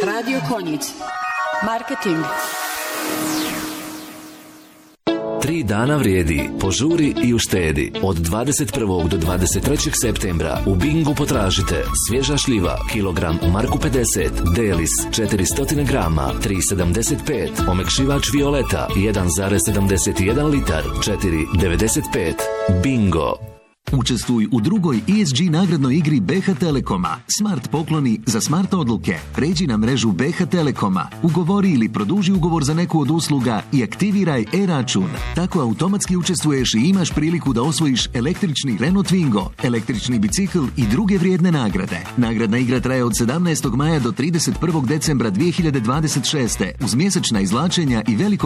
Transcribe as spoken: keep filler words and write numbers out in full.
Radio Konjic. Marketing. Tri dana vrijedi. Požuri i uštedi. Od dvadeset prvog do dvadeset trećeg septembra u Bingu potražite svježa šljiva, kilogram u marku pedeset, Delis četiristo grama, tri sedamdeset pet, omekšivač Violeta jedan zarez sedamdeset jedan litar, četiri devedeset pet. Bingo. Učestvuj u drugoj E S G nagradnoj igri B H Telekoma. Smart pokloni za smart odluke. Pređi na mrežu B H Telekoma. Ugovori ili produži ugovor za neku od usluga i aktiviraj e-račun. Tako automatski učestvuješ i imaš priliku da osvojiš električni Renault Twingo, električni bicikl i druge vrijedne nagrade. Nagradna igra traje od sedamnaestog maja do trideset prvog decembra dvije hiljade dvadeset šeste uz mjesečna izvlačenja i veliko